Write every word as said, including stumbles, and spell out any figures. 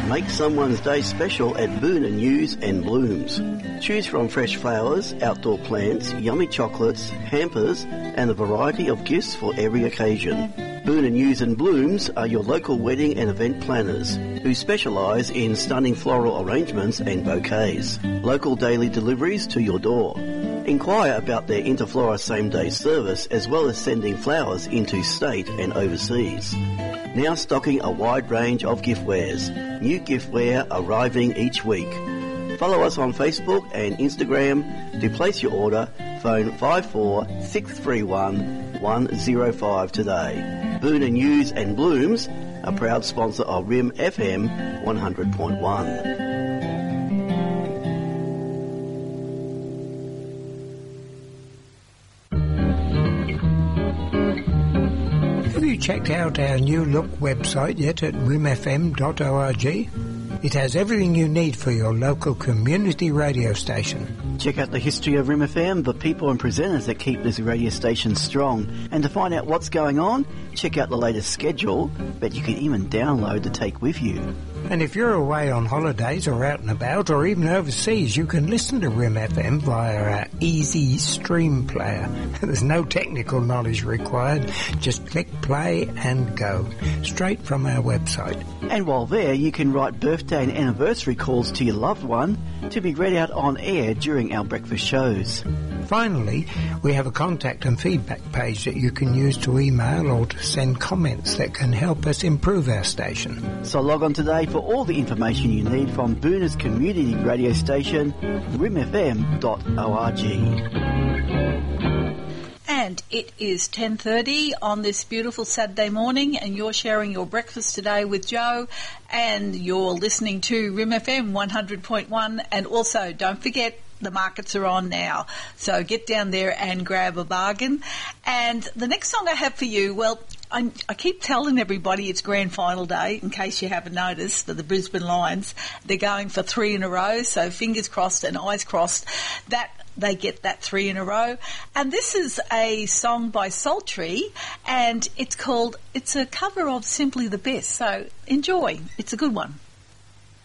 Make someone's day special at Boone and Use and Blooms. Choose from fresh flowers, outdoor plants, yummy chocolates, hampers, and a variety of gifts for every occasion. Boone and Use and Blooms are your local wedding and event planners who specialise in stunning floral arrangements and bouquets. Local daily deliveries to your door. Inquire about their Interflora same-day service as well as sending flowers into state and overseas. Now stocking a wide range of giftwares. New giftware arriving each week. Follow us on Facebook and Instagram. To place your order, phone five four six three one one zero five today. Boone and Use and Blooms, a proud sponsor of R I M F M one hundred point one. Have you checked out our new look website yet at rim f m dot org? It has everything you need for your local community radio station. Check out the history of R I M F M, the people and presenters that keep this radio station strong. And to find out what's going on, check out the latest schedule that you can even download to take with you. And if you're away on holidays or out and about or even overseas, you can listen to R I M F M via our easy stream player. There's no technical knowledge required. Just click play and go. Straight from our website. And while there, you can write birthday and anniversary calls to your loved one to be read out on air during our breakfast shows. Finally, we have a contact and feedback page that you can use to email or to send comments that can help us improve our station. So log on today for all the information you need from Booner's community radio station, rim f m dot org. And it is ten thirty on this beautiful Saturday morning, and you're sharing your breakfast today with Joe, and you're listening to R I M F M one hundred point one, and also don't forget the markets are on now, so get down there and grab a bargain. And the next song I have for you, well, I, I keep telling everybody it's grand final day, in case you haven't noticed, for the Brisbane Lions. They're going for three in a row, so fingers crossed and eyes crossed that they get that three in a row. And this is a song by Sultry, and it's called, it's a cover of Simply the Best, so enjoy. It's a good one.